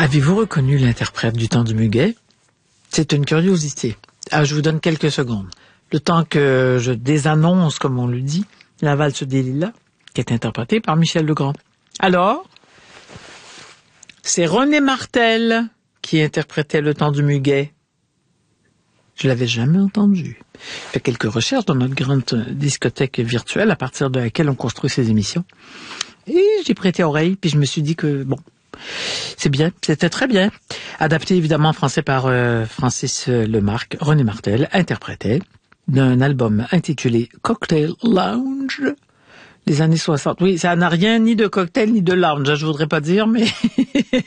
Avez-vous reconnu l'interprète du temps du muguet? C'est une curiosité. Je vous donne quelques secondes. Le temps que je désannonce, comme on le dit, la valse des lilas, qui est interprétée par Michel Legrand. Alors, c'est René Martel qui interprétait le temps du muguet. Je l'avais jamais entendu. J'ai fait quelques recherches dans notre grande discothèque virtuelle à partir de laquelle on construit ces émissions. Et j'ai prêté oreille, puis je me suis dit que, bon, c'est bien, c'était très bien. Adapté évidemment en français par Francis Lemarque, René Martel interprétait d'un album intitulé Cocktail Lounge des années 60. Oui, ça n'a rien ni de cocktail ni de lounge, je voudrais pas dire, mais